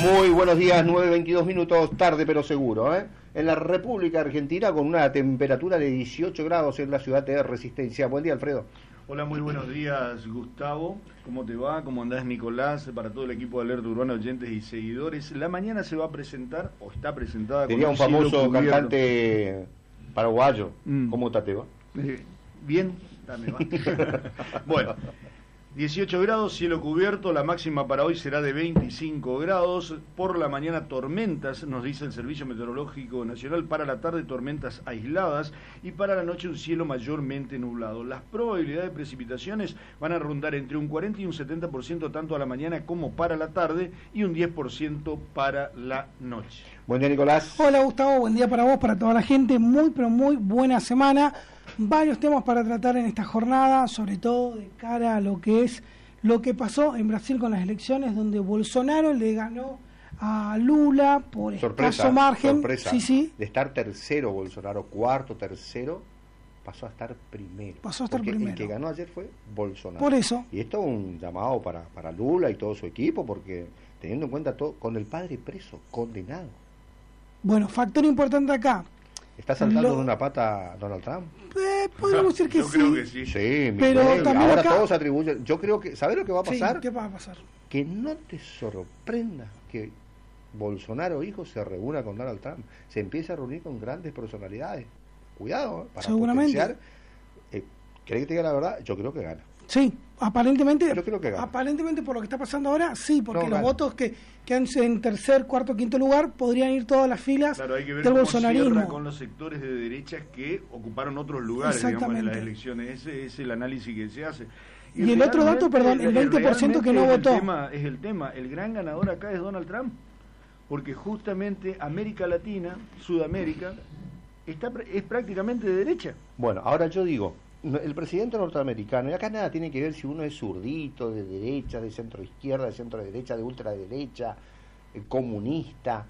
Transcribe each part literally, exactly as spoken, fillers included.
Muy buenos días, nueve veintidós minutos, tarde pero seguro, ¿eh? En la República Argentina con una temperatura de dieciocho grados en la ciudad de Resistencia. Buen día, Alfredo. Hola, muy buenos días, Gustavo. ¿Cómo te va? ¿Cómo andás, Nicolás? Para todo el equipo de Alerta Urbana, oyentes y seguidores. La mañana se va a presentar, o está presentada... Tenía un famoso cantante paraguayo. Mm. ¿Cómo está, te va? Eh, bien, dame, va. Bueno... dieciocho grados, cielo cubierto, la máxima para hoy será de veinticinco grados, por la mañana tormentas, nos dice el Servicio Meteorológico Nacional, para la tarde tormentas aisladas y para la noche un cielo mayormente nublado. Las probabilidades de precipitaciones van a rondar entre un cuarenta y un setenta por ciento tanto a la mañana como para la tarde y un diez por ciento para la noche. Buen día, Nicolás. Hola, Gustavo, buen día para vos, para toda la gente, muy pero muy buena semana. Varios temas para tratar en esta jornada, sobre todo de cara a lo que es lo que pasó en Brasil con las elecciones, donde Bolsonaro le ganó a Lula por sorpresa, escaso margen. Sorpresa. Sí, sí. De estar tercero Bolsonaro, cuarto, tercero, pasó a estar primero. Pasó a estar porque primero. El que ganó ayer fue Bolsonaro. Por eso. Y esto es un llamado para, para Lula y todo su equipo, porque teniendo en cuenta todo, con el padre preso, condenado. Bueno, factor importante acá. ¿Está saltando Lo... en una pata Donald Trump? Eh, podríamos decir que yo sí. Creo que sí. Sí, pero Miguel, también ahora acá... todos atribuyen. Yo creo que, ¿sabes lo que va a pasar? Sí, ¿qué va a pasar? Que no te sorprenda que Bolsonaro hijo se reúna con Donald Trump, se empieza a reunir con grandes personalidades. Cuidado, ¿eh? Para seguramente. potenciar. Eh, ¿Crees que te diga la verdad? Yo creo que gana. Sí, aparentemente, Yo creo que gana. aparentemente por lo que está pasando ahora, sí, porque no, los gana. votos que quedan en tercer, cuarto, quinto lugar podrían ir todas las filas claro, hay que ver del cómo bolsonarismo. cierra con los sectores de derecha que ocuparon otros lugares, digamos, en las elecciones. Ese es el análisis que se hace. Y, y el otro dato, perdón, el veinte por ciento que no es votó. El tema, es el tema, el gran ganador acá es Donald Trump, porque justamente América Latina, Sudamérica, está es prácticamente de derecha. Bueno, ahora yo digo, el presidente norteamericano, y acá nada tiene que ver si uno es zurdito, de derecha, de centro izquierda, de centro derecha, de ultraderecha, eh, comunista.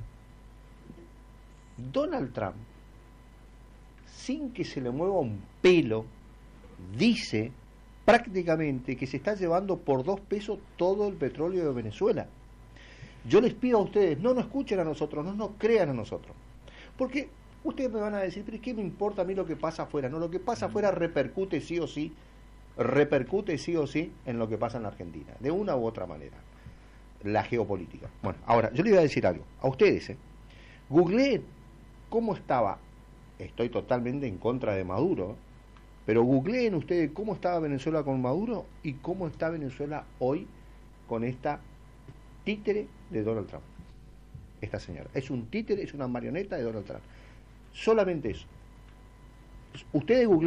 Donald Trump, sin que se le mueva un pelo, dice prácticamente que se está llevando por dos pesos todo el petróleo de Venezuela. Yo les pido a ustedes, no nos escuchen a nosotros, no nos crean a nosotros, porque ustedes me van a decir, pero ¿qué me importa a mí lo que pasa afuera? No, lo que pasa afuera repercute sí o sí, repercute sí o sí en lo que pasa en la Argentina, de una u otra manera, la geopolítica. Bueno, ahora, yo les voy a decir algo, a ustedes, ¿eh? Googleen cómo estaba, estoy totalmente en contra de Maduro, pero googleen ustedes cómo estaba Venezuela con Maduro y cómo está Venezuela hoy con esta títere de Donald Trump. Esta señora, es un títere, es una marioneta de Donald Trump. Solamente eso. Ustedes googleen